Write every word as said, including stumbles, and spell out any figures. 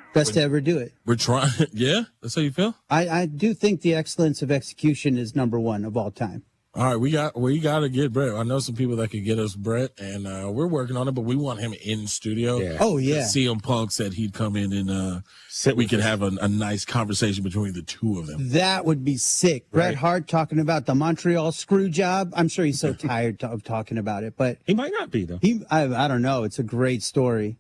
Best to ever do it. We're trying. Yeah, that's how you feel. I, I do think the excellence of execution is number one of all time. All right, we got we got to get Brett. I know some people that can get us Brett, and uh, we're working on it. But we want him in studio. Yeah. Oh yeah. C M Punk said he'd come in and uh, Sit we with could us. have a, a nice conversation between the two of them. That would be sick. Bret Right. Hart talking about the Montreal screw job. I'm sure he's so tired to, of talking about it, but He might not be though. he, I, I don't know. It's a great story.